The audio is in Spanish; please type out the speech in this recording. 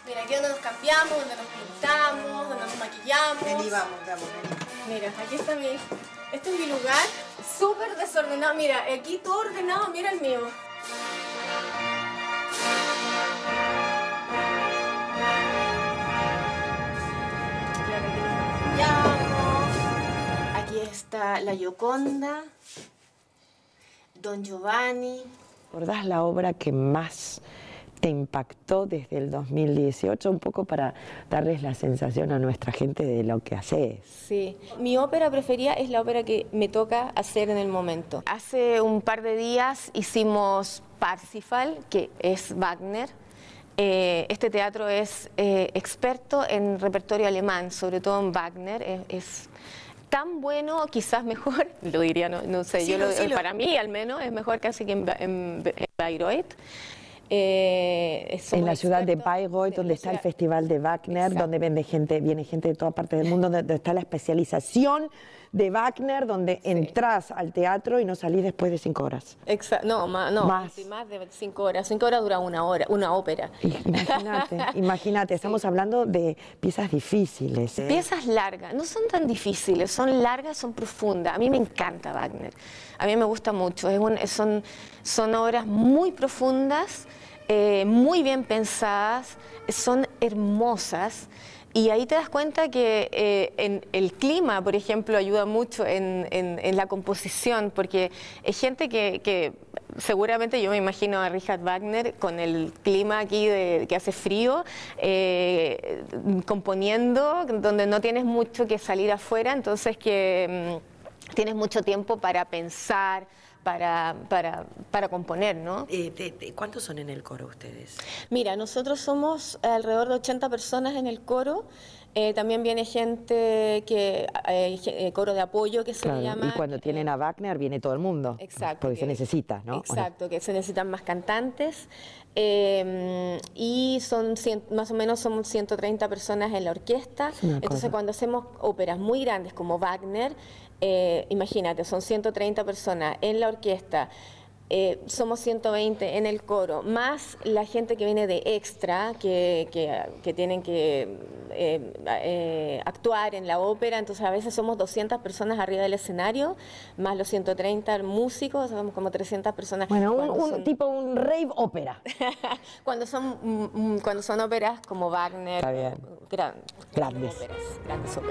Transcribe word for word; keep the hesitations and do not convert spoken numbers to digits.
Mira, aquí es donde nos cambiamos, donde nos pintamos, donde nos maquillamos. Vení, vamos, vamos, vení. Mira, aquí está mi... Este es mi lugar, súper desordenado. Mira, aquí todo ordenado, mira el mío. Aquí está la Gioconda, Don Giovanni. ¿Recordás la obra que más te impactó desde el dos mil dieciocho? Un poco para darles la sensación a nuestra gente de lo que haces. Sí, mi ópera preferida es la ópera que me toca hacer en el momento. Hace un par de días hicimos Parsifal, que es Wagner. Eh, este teatro es eh, experto en repertorio alemán, sobre todo en Wagner. Es, es tan bueno, quizás mejor, lo diría, no, no sé, Sí, yo lo, sí, lo... para mí al menos es mejor casi que en, en, en Bayreuth. Eh, en la ciudad de Bayreuth, donde está el Festival de Wagner, exacto, donde vende gente, viene gente de toda parte del mundo, donde está la especialización de Wagner, donde sí, entras al teatro y no salís después de cinco horas. Exacto, no, ma, no más. más de cinco horas. Cinco horas dura una hora, una ópera. Imagínate, imagínate, estamos sí, hablando de piezas difíciles. ¿eh? Piezas largas, no son tan difíciles, son largas, son profundas. A mí me encanta Wagner, a mí me gusta mucho. Es un, son, son obras muy profundas, eh, muy bien pensadas, son hermosas. Y ahí te das cuenta que eh, en el clima, por ejemplo, ayuda mucho en, en, en la composición, porque hay gente que, que seguramente, yo me imagino a Richard Wagner con el clima aquí de, que hace frío, eh, componiendo, donde no tienes mucho que salir afuera, entonces que mmm, tienes mucho tiempo para pensar, Para, para, para componer, ¿no? Eh, de, de, ¿Cuántos son en el coro ustedes? Mira, nosotros somos alrededor de ochenta personas en el coro. Eh, también viene gente que, eh, coro de apoyo, que se claro, le llama. Y cuando tienen a Wagner viene todo el mundo. Exacto. Porque que, se necesita, ¿no? Exacto, que se necesitan más cantantes. Eh, y son cien, más o menos somos ciento treinta personas en la orquesta. Entonces cosa. Cuando hacemos óperas muy grandes como Wagner, eh, imagínate, son ciento treinta personas en la orquesta. Eh, somos ciento veinte en el coro, más la gente que viene de extra, que, que, que tienen que eh, eh, actuar en la ópera, entonces a veces somos doscientas personas arriba del escenario, más los ciento treinta músicos, somos como trescientas personas. Bueno, un, un son... tipo un rave ópera. cuando, son, mm, cuando son óperas como Wagner, Está bien. Gran, grandes. Óperas, grandes óperas.